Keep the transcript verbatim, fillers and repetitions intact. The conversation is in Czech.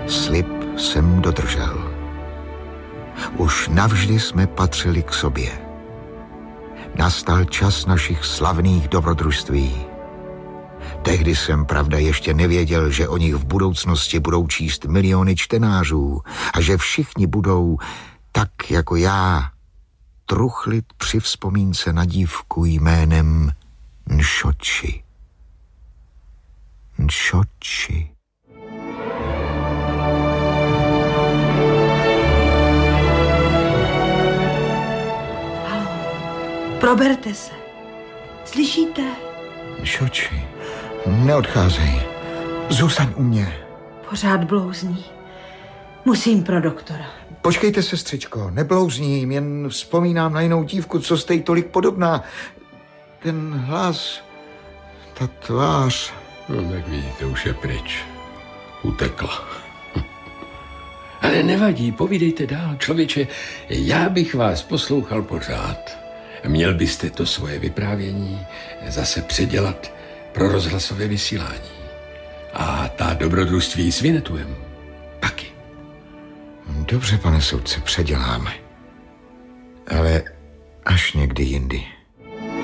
Slib jsem dodržel. Už navždy jsme patřili k sobě. Nastal čas našich slavných dobrodružství. Tehdy jsem, pravda, ještě nevěděl, že o nich v budoucnosti budou číst miliony čtenářů a že všichni budou, tak jako já, truchlit při vzpomínce na dívku jménem Nšoči. Nšoči. Haló, proberte se. Slyšíte? Nšoči, neodcházej. Zůstaň u mě. Pořád blouzní. Musím pro doktora. Počkejte, sestřičko, neblouzním, jen vzpomínám na jinou dívku, co jste jí tolik podobná. Ten hlas, ta tvář. No tak vidíte, už je pryč. Utekla. Ale nevadí, povídejte dál, člověče, já bych vás poslouchal pořád. Měl byste to svoje vyprávění zase předělat pro rozhlasové vysílání. A ta dobrodružství s Vinetuem taky. Dobře, pane soudce, předěláme. Ale až někdy jindy.